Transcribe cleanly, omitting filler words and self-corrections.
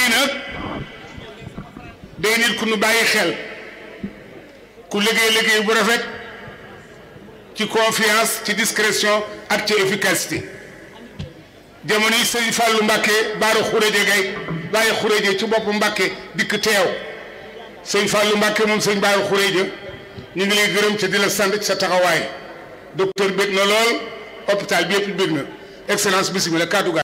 mii nag day nit ku nu bàyyi xel ku liggéey bu rafet ci confiance ci discrétion ak ci efficacité jamono yi sëñ Fallou Mbacké baaru xuréje gay bàyyi xuréje ci bopp Mbacké dikk teew sëñ Fallou Mbacké moom sëñ baaru xuréje ñu ngi lay gërëm ci di la sant ci sa taxawaay docteur bég na lool hôpital bi yëpp bég na excellence bismillah kaddu ga